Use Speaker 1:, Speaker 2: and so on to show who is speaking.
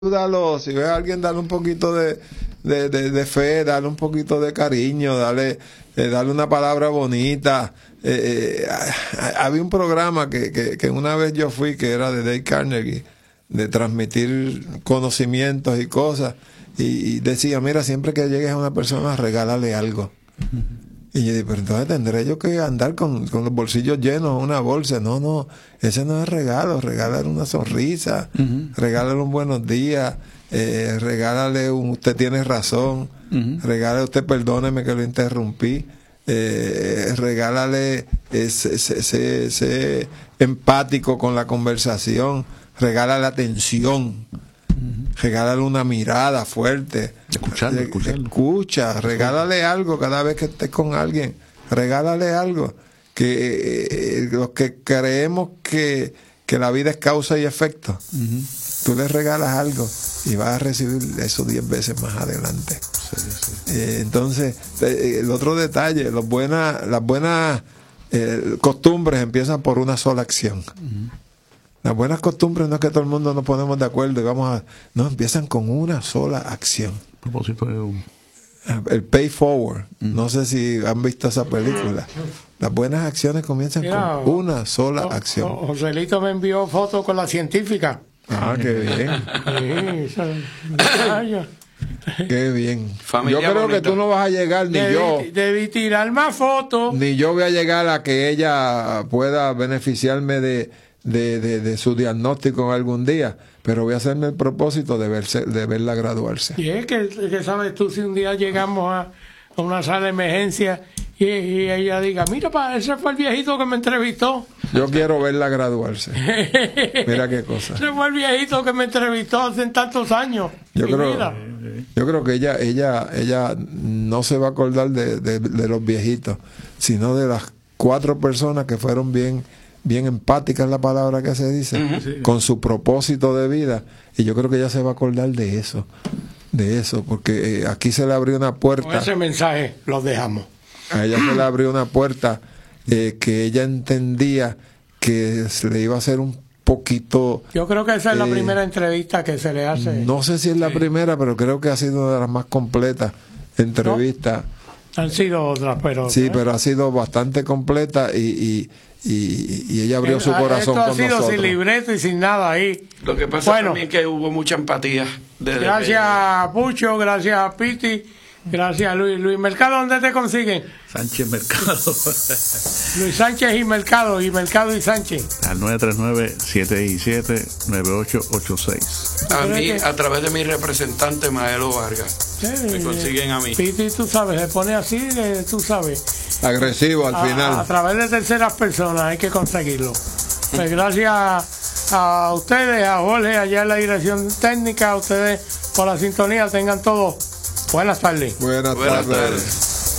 Speaker 1: Ayúdalo, si ves a alguien, dale un poquito de fe, dale un poquito de cariño, dale una palabra bonita. Había un programa que una vez yo fui, que era de Dale Carnegie, de transmitir conocimientos y cosas, y decía, mira, siempre que llegues a una persona, regálale algo. Y yo dije, pero entonces tendré yo que andar con los bolsillos llenos, una bolsa. No, ese no es regalo. Regálale una sonrisa, regálale un buenos días, regálale un usted tiene razón, regálale usted perdóneme que lo interrumpí, regálale ese empático con la conversación, regálale atención. Regálale una mirada fuerte. Escucha, regálale algo cada vez que estés con alguien. Regálale algo. Que los que creemos que la vida es causa y efecto, tú le regalas algo y vas a recibir eso 10 veces más adelante. Entonces, el otro detalle, las buenas costumbres empiezan por una sola acción. Las buenas costumbres no es que todo el mundo nos ponemos de acuerdo y no, empiezan con una sola acción.
Speaker 2: A propósito de
Speaker 1: el pay forward. No sé si han visto esa película. Las buenas acciones comienzan con una sola acción.
Speaker 3: Joselito me envió fotos con la científica.
Speaker 1: Ah, qué bien. Qué bien.
Speaker 4: Familia
Speaker 1: yo creo
Speaker 4: bonita.
Speaker 1: Que tú no vas a llegar,
Speaker 3: Debí tirar más fotos.
Speaker 1: Ni yo voy a llegar a que ella pueda beneficiarme de su diagnóstico algún día, pero voy a hacerme el propósito de verla graduarse.
Speaker 3: Y es que sabes tú, si un día llegamos a una sala de emergencia y ella diga, mira, ese fue el viejito que me entrevistó.
Speaker 1: Yo quiero verla graduarse. Mira qué cosa.
Speaker 3: Ese fue el viejito que me entrevistó hace tantos años.
Speaker 1: Yo creo que ella no se va a acordar de los viejitos, sino de las 4 personas que fueron bien empática es la palabra que se dice, con su propósito de vida, y yo creo que ella se va a acordar de eso, porque aquí se le abrió una puerta.
Speaker 3: Con ese mensaje los dejamos.
Speaker 1: A ella se le abrió una puerta que ella entendía que se le iba a hacer un poquito.
Speaker 3: Yo creo que esa es la primera entrevista que se le hace.
Speaker 1: No sé si es la primera, pero creo que ha sido una de las más completas entrevistas.
Speaker 3: ¿No? Han sido otras, pero.
Speaker 1: Sí, pero ha sido bastante completa y ella abrió su corazón con nosotros. Esto ha sido
Speaker 3: sin libreto y sin nada ahí.
Speaker 4: Lo que pasa también es que hubo mucha empatía.
Speaker 3: Gracias a Pucho, gracias a Piti, gracias a Luis Mercado. ¿Dónde te consiguen?
Speaker 2: Sánchez Mercado.
Speaker 3: Luis Sánchez y Mercado y Sánchez.
Speaker 2: Al 939-717-9886.
Speaker 4: A mí, a través de mi representante Maelo Vargas. Me consiguen a mí.
Speaker 3: Piti, tú sabes, se pone así, tú sabes.
Speaker 1: Agresivo al final.
Speaker 3: A través de terceras personas hay que conseguirlo. Pues gracias a ustedes, a Jorge allá en la dirección técnica, a ustedes por la sintonía. Tengan todos buenas tardes.
Speaker 1: Buenas tardes.